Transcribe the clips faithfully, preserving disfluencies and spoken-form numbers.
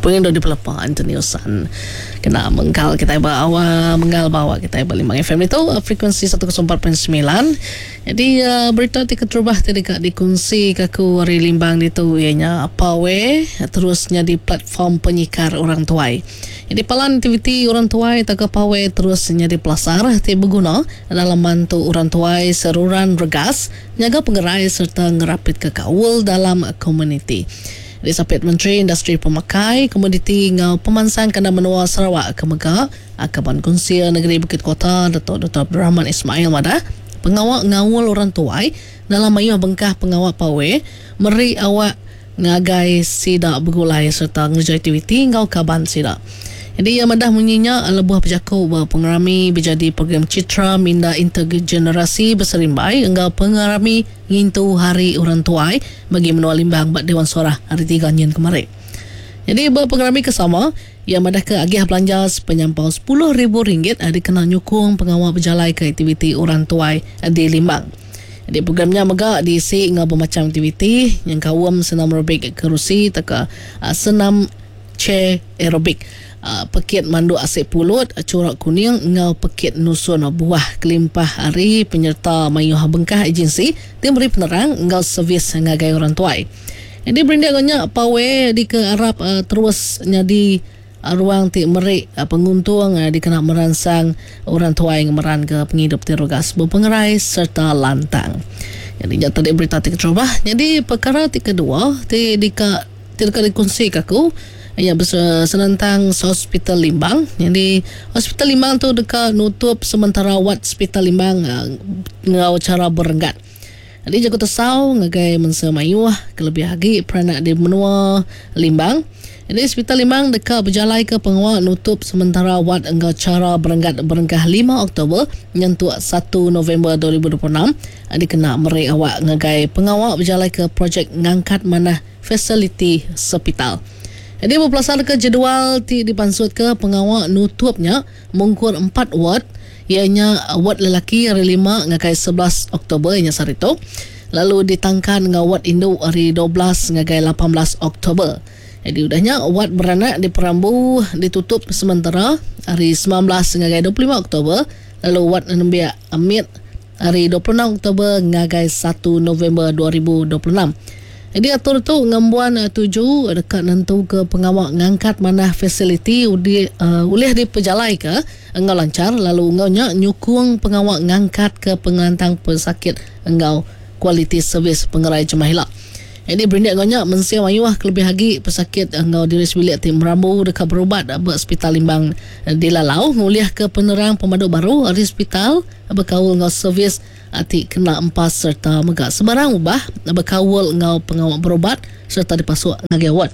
pengindo di Pelapa Antonio San kena menggal kita bawa menggal bawa kita Limbang F M itu uh, frekuensi seratus empat puluh sembilan. Jadi uh, berita ti keterubah tadi kak dikongsi kaku hari Limbang itu ianya apa we terusnya di platform penyikar orang tuai. Jadi palan aktiviti orang tuai tak pawe terusnya di pelasar ti berguna dalam mantu orang tuai seruran regas nyaga pengerai serta ngerapit kekawul dalam komuniti. Di sapit Menteri Industri Pemakai Komoditi ngau pemansang kena menua Sarawak kemega akaban konsia negeri Bukit Kota Dato' Doktor Abdul Rahman Ismail Madah pengawak ngawul orang tuai dalam mayu bengkah pengawak pawe meri awak ngagai sidak bergulai serta ngerja aktiviti ngau kaban sidak. Jadi ia madah menyinya lebuh pejaku bahawa pengerami berjadi program citra minda intergenerasi berserimbai enggak pengerami ngintu hari orang tuai bagi menua limbang bak Dewan Suara hari tiga nyen kemarin. Jadi berpengerami kesama ia madah ke agih belanja penyampau sepuluh ribu ringgit ada kena nyukung pengawal berjalai ke aktiviti orang tuai di Limbang. Jadi programnya megak diisi dengan bermacam aktiviti yang kawam senam aerobik kerusi teka uh, senam chair aerobik. Uh, pekit mandu asik pulut corak kuning ngau pekit nusun buah kelimpah hari penyerta mayuh bengkah agensi tim beri penerang ngau servis ngagai orang tuai. Jadi berindia gonya pawe di ke Arab uh, terus nyadi uh, ruang ti merik uh, penguntung uh, dikena merangsang orang tuai ngemeran ke penghidup terogas berpengerai serta lantang. Jadi jatuh di berita ti kecoba. Jadi perkara ti kedua ti dika tidak dikongsi kaku ya senentang hospital Limbang. Jadi hospital Limbang tu dekat nutup sementara wat hospital Limbang uh, ngau cara berenggat. Jadi jago tesau ngagai mensa mayuh kelebih lagi peranak di menua Limbang. Jadi hospital Limbang dekat berjalai ke pengawal nutup sementara wat engkau cara berenggat berengkah lima Oktober nyentuh satu November dua ribu dua puluh enam dikena meri awak ngagai pengawal berjalai ke projek ngangkat manah fasiliti hospital. Jadi berpelasar ke jadual ti dipansut ke pengawal nutupnya mengkur empat ward ianya ward lelaki hari lima ngagai sebelas Oktober ianya sarito. Lalu ditangkan dengan ward induk hari dua belas ngagai lapan belas Oktober. Jadi udahnya ward beranak di Perambu ditutup sementara hari sembilan belas ngagai dua puluh lima Oktober. Lalu ward Nembia Amit hari dua puluh enam Oktober ngagai satu November dua ribu dua puluh enam. Jadi atur tu ngambuan uh, tuju dekat nentu ke pengawal ngangkat manah fasiliti udi uh, ulih di pejalai ke engau lancar lalu engau nya nyukung pengawal ngangkat ke pengelantang pesakit engau kualiti servis pengerai jemahilah. Jadi berindik engau nya mensia mayuah kelebih lagi pesakit engau diris bilik tim Rambu dekat berubat ke hospital Limbang uh, di Lalau ngulih ke penerang pemaduk baru di hospital berkawal engau servis ati kena empas serta megak sebarang ubah berkawal ngau pengawal berobat serta dipasuk ngagai ward.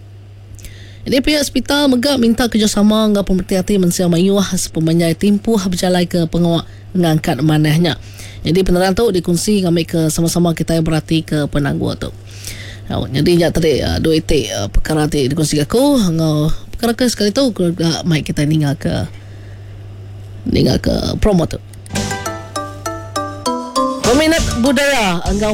Jadi pihak hospital megak minta kerjasama ngau pemerintah hati mensia mayuah sepemanyai timpuh berjalai ke pengawal ngangkat manahnya. Jadi penerang tu dikongsi ngambil ke sama-sama kita berarti ke penangguh tu. Oh, jadi ya tadi uh, dua itik uh, perkara ti dikongsi aku ngau perkara ke sekali tu uh, mai kita ningal ke ningal ke promo tu. Peminat budaya engkau